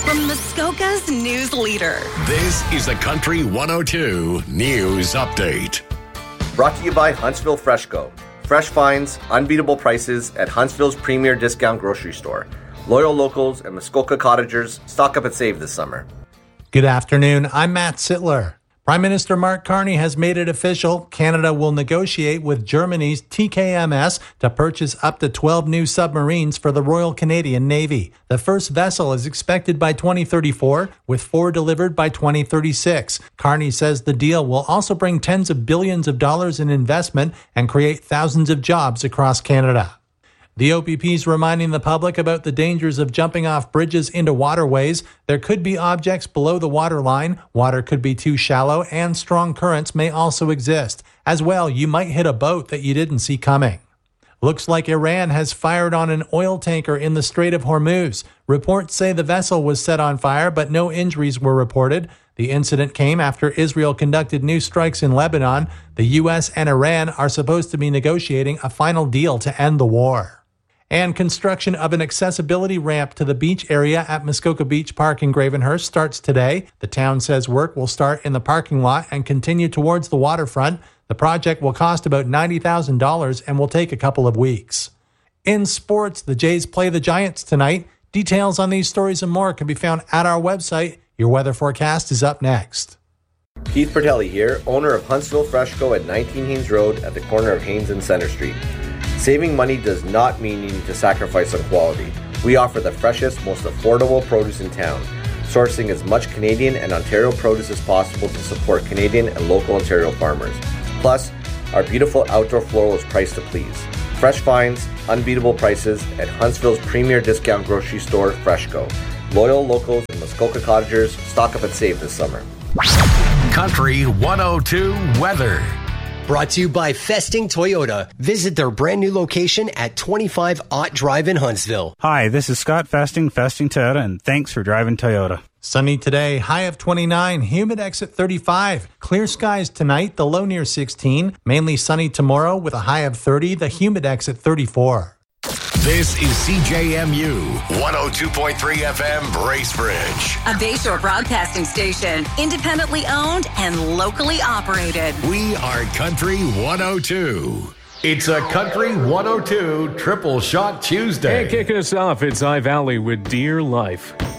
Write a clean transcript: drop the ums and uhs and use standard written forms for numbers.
from Muskoka's news leader. This is the Country 102 News Update. Brought to you by Huntsville Freshco. Fresh finds, unbeatable prices at Huntsville's premier discount grocery store. Loyal locals and Muskoka cottagers stock up and save this summer. Good afternoon. I'm Matt Sittler. Prime Minister Mark Carney has made it official. Canada will negotiate with Germany's TKMS to purchase up to 12 new submarines for the Royal Canadian Navy. The first vessel is expected by 2034, with 4 delivered by 2036. Carney says the deal will also bring tens of billions of dollars in investment and create thousands of jobs across Canada. The OPP is reminding the public about the dangers of jumping off bridges into waterways. There could be objects below the waterline, water could be too shallow, and strong currents may also exist. As well, you might hit a boat that you didn't see coming. Looks like Iran has fired on an oil tanker in the Strait of Hormuz. Reports say the vessel was set on fire, but no injuries were reported. The incident came after Israel conducted new strikes in Lebanon. The U.S. and Iran are supposed to be negotiating a final deal to end the war. And construction of an accessibility ramp to the beach area at Muskoka Beach Park in Gravenhurst starts today. The town says work will start in the parking lot and continue towards the waterfront. The project will cost about $90,000 and will take a couple of weeks. In sports, the Jays play the Giants tonight. Details on these stories and more can be found at our website. Your weather forecast is up next. Keith Pertelli here, owner of Huntsville Freshco at 19 Haynes Road at the corner of Haynes and Center Street. Saving money does not mean you need to sacrifice on quality. We offer the freshest, most affordable produce in town, sourcing as much Canadian and Ontario produce as possible to support Canadian and local Ontario farmers. Plus, our beautiful outdoor floral is priced to please. Fresh finds, unbeatable prices at Huntsville's premier discount grocery store, Freshco. Loyal locals and Muskoka cottagers stock up and save this summer. Country 102 weather. Brought to you by Festing Toyota. Visit their brand new location at 25 Ott Drive in Huntsville. Hi, this is Scott Festing Toyota, and thanks for driving Toyota. Sunny today, high of 29, humidex at 35. Clear skies tonight, the low near 16. Mainly sunny tomorrow with a high of 30, the humidex at 34. This is CJMU 102.3 FM Bracebridge. A Bayshore broadcasting station, independently owned and locally operated. We are Country 102. It's a Country 102 Triple Shot Tuesday. Hey, kicking us off, it's iValley with Dear Life.